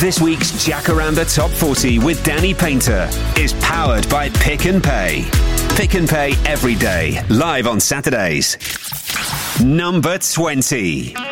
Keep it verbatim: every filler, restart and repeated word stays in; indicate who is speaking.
Speaker 1: This week's Jack Around the Top forty with Danny Painter is powered by Pick and Pay. Pick and Pay every day, live on Saturdays. Number twenty.